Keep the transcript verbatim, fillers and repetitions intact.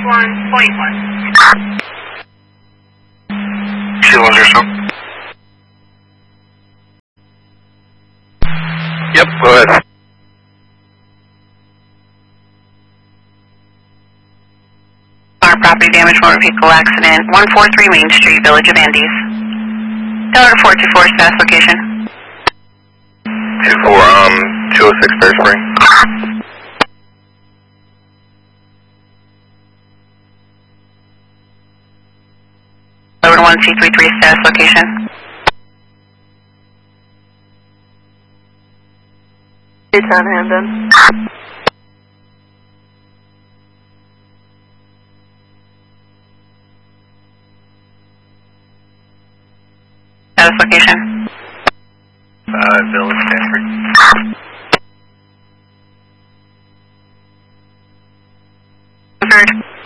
one point one. Two one zero. Yep, go ahead. Property damage, motor vehicle accident, one forty-three Main Street, Village of Andes. Delta four two four, status location. two four, um, two oh six Bear Spring. eleven one C thirty-three, status location. two ten, Hamden. Status location. Uh, Village Stanford. Stanford.